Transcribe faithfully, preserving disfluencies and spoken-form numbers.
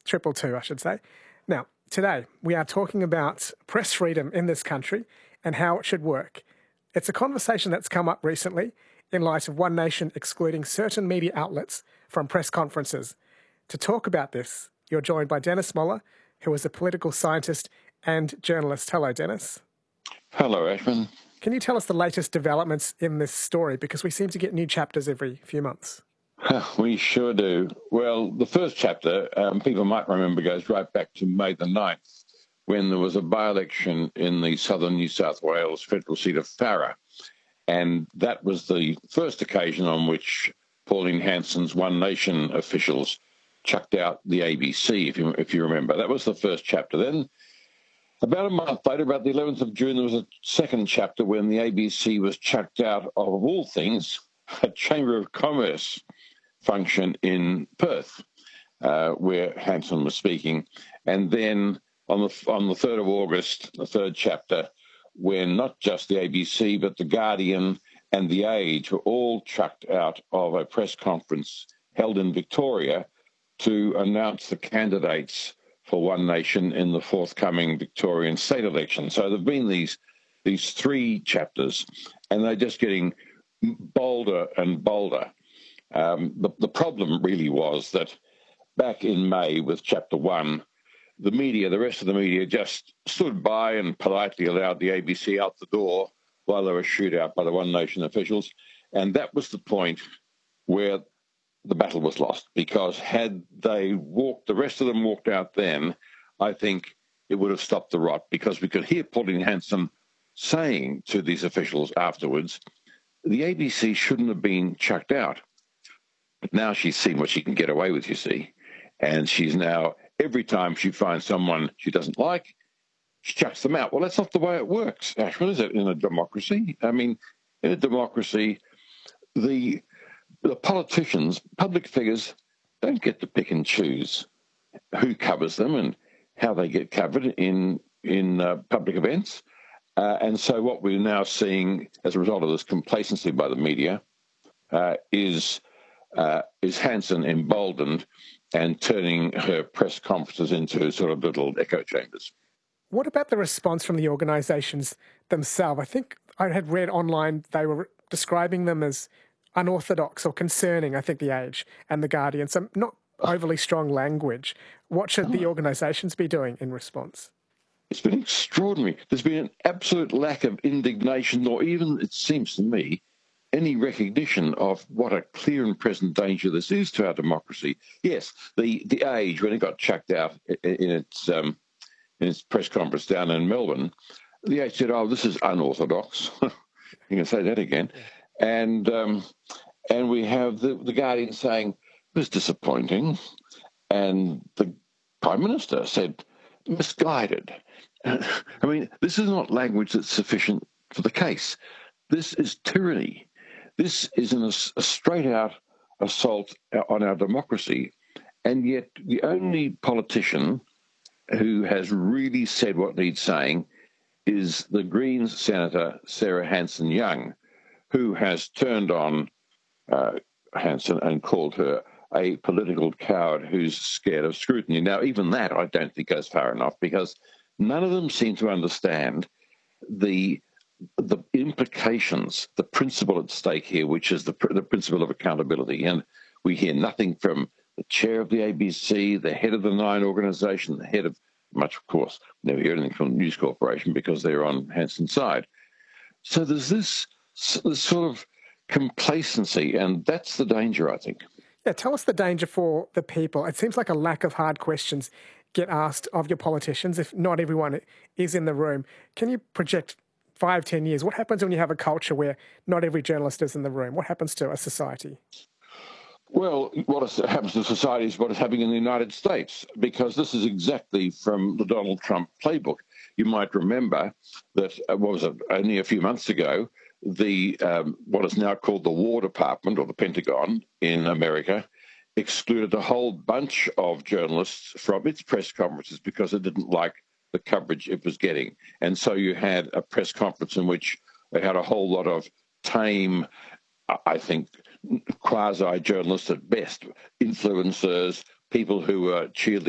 triple two, I should say. Now, today we are talking about press freedom in this country and how it should work. It's a conversation that's come up recently in light of One Nation excluding certain media outlets from press conferences. To talk about this, you're joined by Dennis Moller, who is a political scientist and journalist. Hello, Dennis. Hello, Ashman. Can you tell us the latest developments in this story? Because we seem to get new chapters every few months. We sure do. Well, the first chapter, um, people might remember, goes right back to May the ninth, when there was a by-election in the southern New South Wales federal seat of Farrer. And that was the first occasion on which Pauline Hanson's One Nation officials chucked out the A B C, if you, if you remember. That was the first chapter. Then, about a month later, about the eleventh of June, there was a second chapter when the A B C was chucked out of, of all things, a Chamber of Commerce function in Perth, uh, where Hanson was speaking. And then on the on the third of August, the third chapter, when not just the A B C, but The Guardian and The Age were all chucked out of a press conference held in Victoria to announce the candidates for One Nation in the forthcoming Victorian state election. So there have been these, these three chapters, and they're just getting bolder and bolder. Um, the, the problem really was that back in May with chapter one, the media, the rest of the media, just stood by and politely allowed the A B C out the door while they were shooed out by the One Nation officials. And that was the point where the battle was lost, because had they walked, the rest of them walked out then, I think it would have stopped the rot, because we could hear Pauline Hanson saying to these officials afterwards, the A B C shouldn't have been chucked out. But now she's seen what she can get away with, you see. And she's now, every time she finds someone she doesn't like, she chucks them out. Well, that's not the way it works, Ashwin, is it, in a democracy? I mean, in a democracy, the the politicians, public figures, don't get to pick and choose who covers them and how they get covered in, in uh, public events. Uh, and so what we're now seeing as a result of this complacency by the media uh, is... Uh, is Hanson emboldened and turning her press conferences into sort of little echo chambers. What about the response from the organisations themselves? I think I had read online they were describing them as unorthodox or concerning, I think, The Age and The Guardian. So not overly strong language. What should the organisations be doing in response? It's been extraordinary. There's been an absolute lack of indignation, or even, it seems to me, any recognition of what a clear and present danger this is to our democracy. Yes, the, the Age, when it got chucked out in its um, in its press conference down in Melbourne, the Age said, oh, this is unorthodox. You can say that again. And um, and we have the, the Guardian saying, it was disappointing. And the Prime Minister said, misguided. I mean, this is not language that's sufficient for the case. This is tyranny. This is an, a straight-out assault on our democracy, and yet the only politician who has really said what needs saying is the Greens Senator Sarah Hanson-Young, who has turned on uh, Hanson and called her a political coward who's scared of scrutiny. Now, even that I don't think goes far enough, because none of them seem to understand the the implications, the principle at stake here, which is the, the principle of accountability. And we hear nothing from the chair of the A B C, the head of the Nine organisation, the head of, much of course, never hear anything from News Corporation because they're on Hanson's side. So there's this, this sort of complacency, and that's the danger, I think. Yeah, tell us the danger for the people. It seems like a lack of hard questions get asked of your politicians if not everyone is in the room. Can you project five, ten years? What happens when you have a culture where not every journalist is in the room? What happens to a society? Well, what happens to society is what is happening in the United States, because this is exactly from the Donald Trump playbook. You might remember that, uh, what was it, only a few months ago, the um, what is now called the War Department, or the Pentagon in America, excluded a whole bunch of journalists from its press conferences because it didn't like the coverage it was getting. And so you had a press conference in which they had a whole lot of tame, I think, quasi-journalists at best, influencers, people who were cheerleading